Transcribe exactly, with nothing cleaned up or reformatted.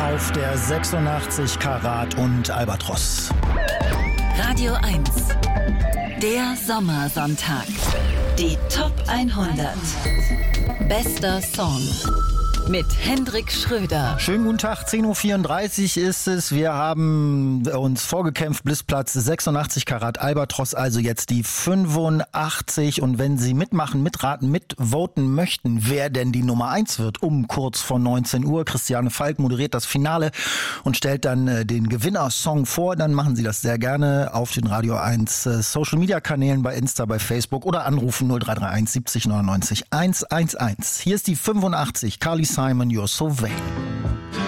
auf der sechsundachtzig Karat und Albatros. Radio eins. Der Sommersonntag. Die Top hundert. Bester Song. Mit Hendrik Schröder. Schönen guten Tag, zehn Uhr vierunddreißig ist es. Wir haben uns vorgekämpft bis Platz sechsundachtzig Karat Albatros, also jetzt die fünfundachtzig. Und wenn Sie mitmachen, mitraten, mitvoten möchten, wer denn die Nummer eins wird, um kurz vor neunzehn Uhr. Christiane Falk moderiert das Finale und stellt dann äh, den Gewinnersong vor. Dann machen Sie das sehr gerne auf den Radio eins äh, Social Media Kanälen, bei Insta, bei Facebook oder anrufen null drei drei eins siebzig neunundneunzig hundertundzehn. Hier ist die fünfundachtzig, Carly Simon, You're So Vain.